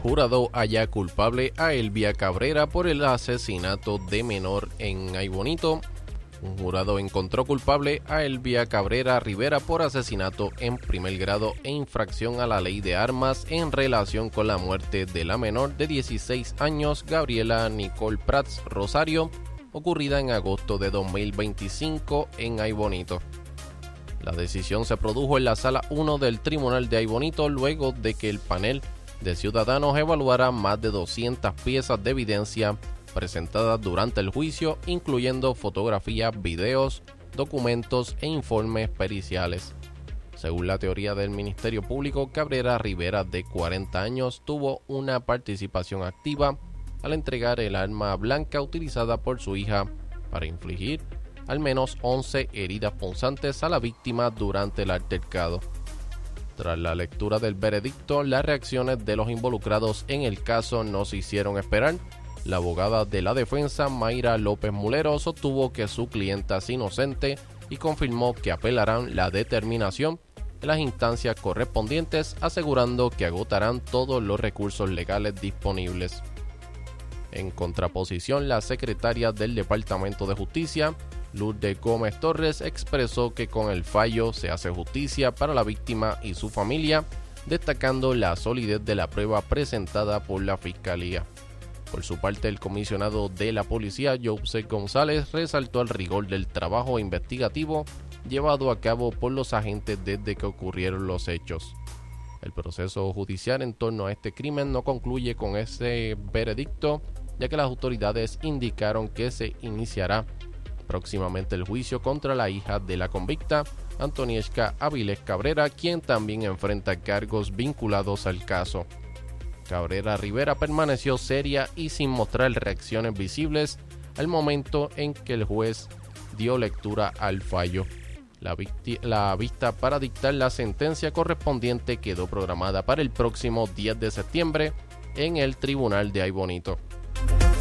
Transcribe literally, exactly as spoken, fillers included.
Jurado halla culpable a Elvia Cabrera por el asesinato de menor en Aybonito. Un jurado encontró culpable a Elvia Cabrera Rivera por asesinato en primer grado e infracción a la ley de armas en relación con la muerte de la menor de dieciséis años, Gabriela Nicole Prats Rosario, ocurrida en agosto de dos mil veinticinco en Aybonito. La decisión se produjo en la Sala uno del Tribunal de Aybonito luego de que el panel de ciudadanos evaluara más de doscientas piezas de evidencia presentadas durante el juicio, incluyendo fotografías, videos, documentos e informes periciales. Según la teoría del Ministerio Público, Cabrera Rivera, de cuarenta años, tuvo una participación activa al entregar el arma blanca utilizada por su hija para infligir al menos once heridas punzantes a la víctima durante el altercado. Tras la lectura del veredicto, las reacciones de los involucrados en el caso no se hicieron esperar. La abogada de la defensa, Mayra López Mulero, sostuvo que su clienta es inocente y confirmó que apelarán la determinación en las instancias correspondientes, asegurando que agotarán todos los recursos legales disponibles. En contraposición, la secretaria del Departamento de Justicia, Lourdes Gómez Torres, expresó que con el fallo se hace justicia para la víctima y su familia, destacando la solidez de la prueba presentada por la Fiscalía. Por su parte, el comisionado de la policía, Joseph González, resaltó el rigor del trabajo investigativo llevado a cabo por los agentes desde que ocurrieron los hechos. El proceso judicial en torno a este crimen no concluye con ese veredicto, ya que las autoridades indicaron que se iniciará próximamente el juicio contra la hija de la convicta, Antonieshka Avilés Cabrera, quien también enfrenta cargos vinculados al caso. Cabrera Rivera permaneció seria y sin mostrar reacciones visibles al momento en que el juez dio lectura al fallo. La, victi- la vista para dictar la sentencia correspondiente quedó programada para el próximo diez de septiembre en el Tribunal de Aybonito.